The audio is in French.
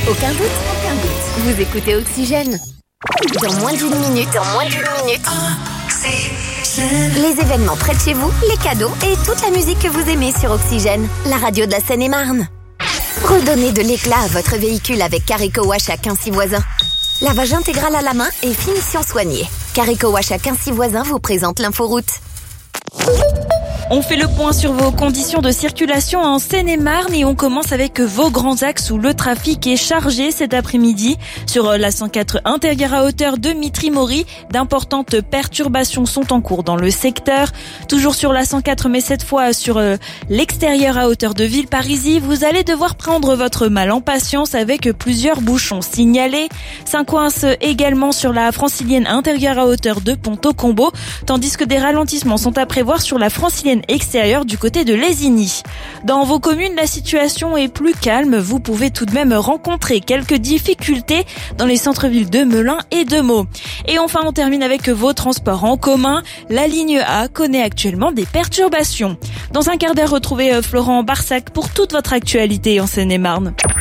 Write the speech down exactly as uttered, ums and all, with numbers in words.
Aucun doute, aucun doute. Vous écoutez Oxygène. Dans moins d'une minute, dans moins d'une minute. Les événements près de chez vous, les cadeaux et toute la musique que vous aimez sur Oxygène, la radio de la Seine-et-Marne. Redonnez de l'éclat à votre véhicule avec Careco Wash à Quincy Voisins. Lavage intégral à la main et finition soignée. Careco Wash à Quincy Voisins vous présente l'inforoute. On fait le point sur vos conditions de circulation en Seine-et-Marne et on commence avec vos grands axes où le trafic est chargé cet après-midi. Sur la cent quatre intérieure à hauteur de Mitry-Mory, d'importantes perturbations sont en cours dans le secteur. Toujours sur la cent quatre, mais cette fois sur euh, l'extérieur à hauteur de Villeparisis, vous allez devoir prendre votre mal en patience avec plusieurs bouchons signalés. Ça coince également sur la francilienne intérieure à hauteur de Ponto-Combo, tandis que des ralentissements sont à prévoir sur la francilienne extérieure du côté de Lézigny. Dans vos communes, la situation est plus calme. Vous pouvez tout de même rencontrer quelques difficultés dans les centres-villes de Melun et de Meaux. Et enfin, on termine avec vos transports en commun. La ligne A connaît actuellement des perturbations. Dans un quart d'heure, retrouvez Florent Barsac pour toute votre actualité en Seine-et-Marne.